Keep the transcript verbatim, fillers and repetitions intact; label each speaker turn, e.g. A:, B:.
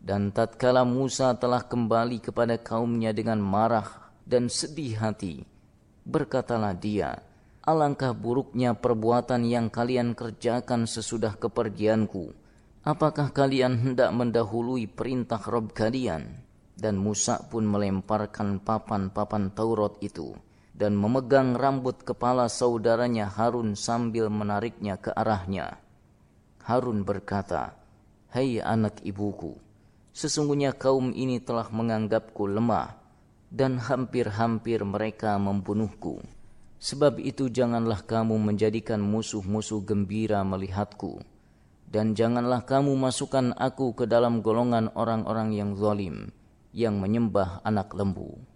A: Dan tatkala Musa telah kembali kepada kaumnya dengan marah dan sedih hati, berkatalah dia, alangkah buruknya perbuatan yang kalian kerjakan sesudah kepergianku. Apakah kalian hendak mendahului perintah Rabb kalian? Dan Musa pun melemparkan papan-papan Taurat itu dan memegang rambut kepala saudaranya Harun sambil menariknya ke arahnya. Harun berkata, "Hai anak ibuku, sesungguhnya kaum ini telah menganggapku lemah dan hampir-hampir mereka membunuhku. Sebab itu janganlah kamu menjadikan musuh-musuh gembira melihatku, dan janganlah kamu masukkan aku ke dalam golongan orang-orang yang zalim, yang menyembah anak lembu."